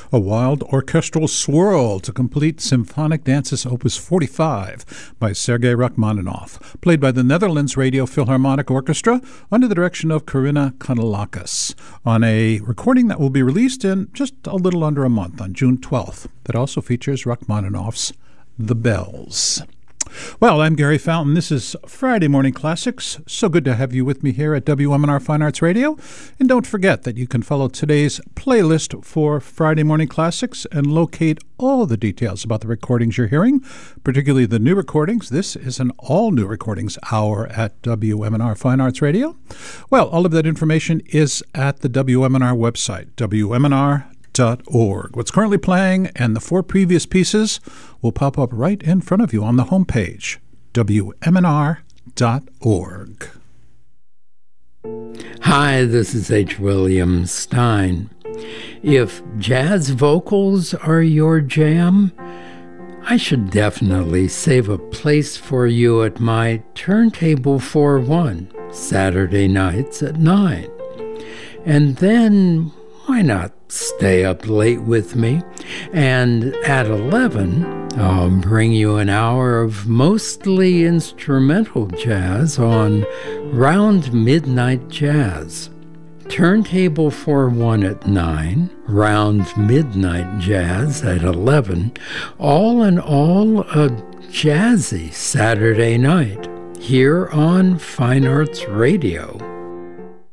a wild orchestral swirl to complete Symphonic Dances Opus 45 by Sergei Rachmaninoff, played by the Netherlands Radio Philharmonic Orchestra under the direction of Corinna Kanellakis, on a recording that will be released in just a little under a month, on June 12th, that also features Rachmaninoff's The Bells. Well, I'm Gary Fountain. This is Friday Morning Classics. So good to have you with me here at WMNR Fine Arts Radio. And don't forget that you can follow today's playlist for Friday Morning Classics and locate all the details about the recordings you're hearing, particularly the new recordings. This is an all-new recordings hour at WMNR Fine Arts Radio. Well, all of that information is at the WMNR website, WMNR.org. What's currently playing and the 4 previous pieces will pop up right in front of you on the homepage, WMNR.org. Hi, this is H. William Stein. If jazz vocals are your jam, I should definitely save a place for you at my Turntable for One, Saturday nights at 9. And then, why not stay up late with me? And at 11, I'll bring you an hour of mostly instrumental jazz on Round Midnight Jazz. Turntable for One at 9, Round Midnight Jazz at 11, all in all a jazzy Saturday night here on Fine Arts Radio.